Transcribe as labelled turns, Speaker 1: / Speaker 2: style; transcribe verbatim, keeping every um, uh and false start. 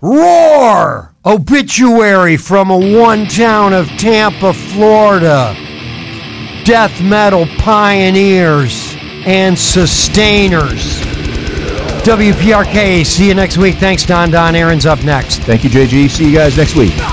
Speaker 1: Roar! Obituary from a one town of Tampa, Florida. Death metal pioneers and sustainers. W P R K, see you next week. Thanks, Don Don. Aaron's up next.
Speaker 2: Thank you, J G. See you guys next week.